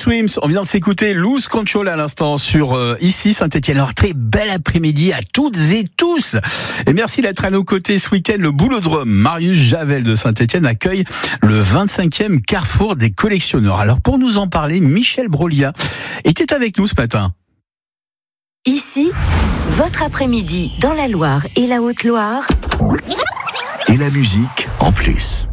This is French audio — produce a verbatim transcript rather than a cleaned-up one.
Swims, on vient de s'écouter Lose Control à l'instant sur euh, ici Saint-Etienne. Alors très bel après-midi à toutes et tous. Et merci d'être à nos côtés ce week-end. Le Boulodrome Marius Javel de Saint-Etienne accueille le vingt-cinquième Carrefour des collectionneurs. Alors pour nous en parler, Michel Brolia était avec nous ce matin. Ici, votre après-midi dans la Loire et la Haute-Loire. Et la musique en plus.